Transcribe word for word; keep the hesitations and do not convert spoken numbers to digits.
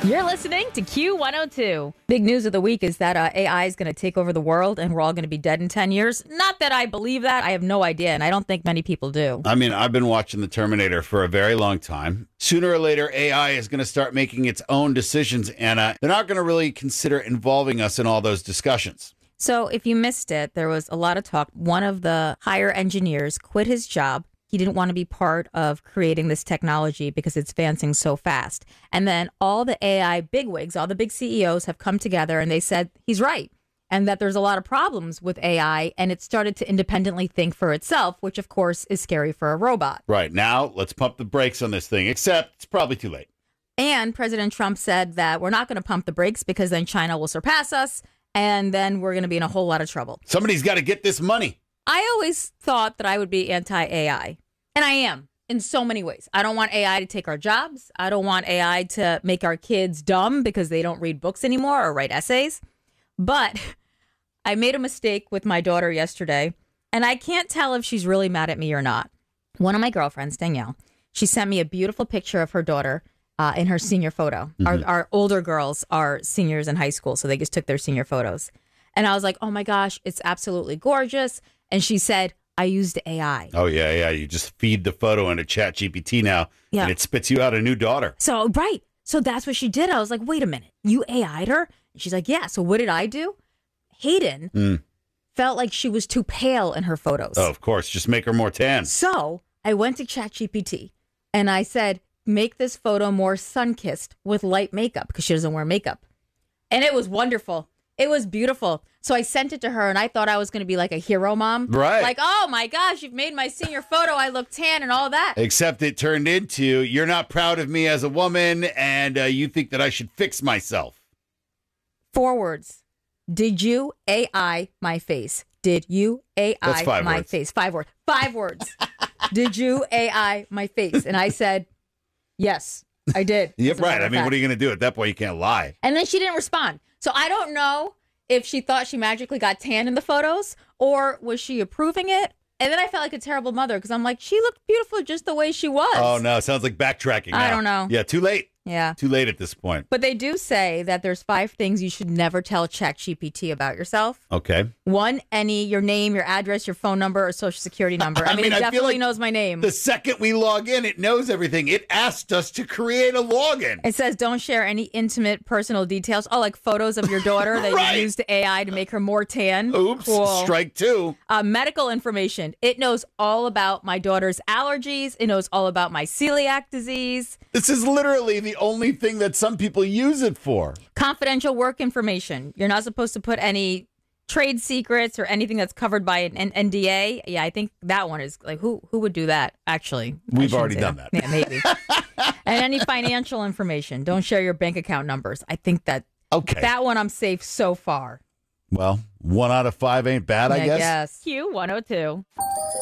You're listening to Q one oh two. Big news of the week is that uh, A I is going to take over the world and we're all going to be dead in ten years. Not that I believe that. I have no idea, and I don't think many people do. I mean, I've been watching The Terminator for a very long time. Sooner or later, A I is going to start making its own decisions, Anna. They're not going to really consider involving us in all those discussions. So if you missed it, there was a lot of talk. One of the higher engineers quit his job. He didn't want to be part of creating this technology because it's advancing so fast. And then all the A I bigwigs, all the big C E Os have come together and they said he's right, and that there's a lot of problems with A I, and it started to independently think for itself, which of course is scary for a robot. Right. Now, let's pump the brakes on this thing, except it's probably too late. And President Trump said that we're not going to pump the brakes because then China will surpass us, and then we're going to be in a whole lot of trouble. Somebody's got to get this money. I always thought that I would be anti-A I. And I am in so many ways. I don't want A I to take our jobs. I don't want A I to make our kids dumb because they don't read books anymore or write essays. But I made a mistake with my daughter yesterday, and I can't tell if she's really mad at me or not. One of my girlfriends, Danielle, she sent me a beautiful picture of her daughter uh, in her senior photo. Mm-hmm. Our, our older girls are seniors in high school, so they just took their senior photos. And I was like, oh my gosh, it's absolutely gorgeous. And she said, I used A I. Oh, yeah, yeah. You just feed the photo into Chat G P T now, yeah. and it spits you out a new daughter. So, right. So that's what she did. I was like, wait a minute. You A I'd her? And she's like, yeah. So what did I do? Hayden mm. felt like she was too pale in her photos. Oh, of course. Just make her more tan. So I went to Chat G P T and I said, make this photo more sun-kissed with light makeup because she doesn't wear makeup. And it was wonderful. It was beautiful. So I sent it to her, and I thought I was going to be like a hero mom. Right. Like, oh, my gosh, you've made my senior photo. I look tan and all that. Except it turned into, you're not proud of me as a woman, and uh, you think that I should fix myself. Four words. Did you A I my face? Did you A I That's five my words. face? Five words. Five words. Did you A I my face? And I said, yes, I did. Yep, right. I mean, what are you going to do? At that point, you can't lie. And then she didn't respond. So I don't know if she thought she magically got tan in the photos, or was she approving it? And then I felt like a terrible mother because I'm like, she looked beautiful just the way she was. Oh, no. Sounds like backtracking now. I don't know. Yeah, too late. Yeah. Too late at this point. But they do say that there's five things you should never tell Chat G P T about yourself. Okay. One, any, your name, your address, your phone number, or social security number. I, I mean, mean, it I definitely like knows my name. The second we log in, it knows everything. It asked us to create a login. It says don't share any intimate personal details. Oh, like photos of your daughter that right. you used A I to make her more tan. Oops. Cool. Strike two. Uh, medical information. It knows all about my daughter's allergies. It knows all about my celiac disease. This is literally the only thing that some people use it for. Confidential work information. You're not supposed to put any trade secrets or anything that's covered by an N D A. Yeah, I think that one is like, who who would do that, actually? We've already done that. Yeah, maybe. And any financial information. Don't share your bank account numbers. I think that okay. that one I'm safe so far. Well, one out of five ain't bad, yeah, I guess. Yes. Q one oh two.